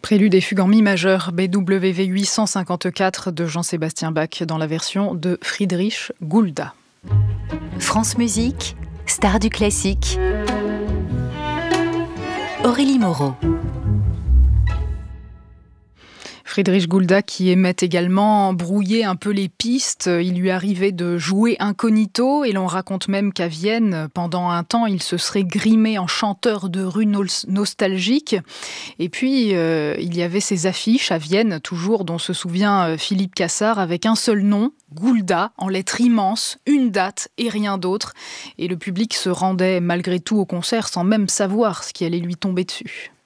Prélude et fugue en mi majeur, BWV 854 de Jean-Sébastien Bach dans la version de Friedrich Gulda. France Musique, star du classique. Aurélie Moreau. Friedrich Gulda qui aimait également brouiller un peu les pistes. Il lui arrivait de jouer incognito et l'on raconte même qu'à Vienne, pendant un temps, il se serait grimé en chanteur de rue nostalgique. Et puis, il y avait ces affiches à Vienne, toujours, dont se souvient Philippe Cassard, avec un seul nom, Gulda, en lettres immenses, une date et rien d'autre. Et le public se rendait malgré tout au concert sans même savoir ce qui allait lui tomber dessus.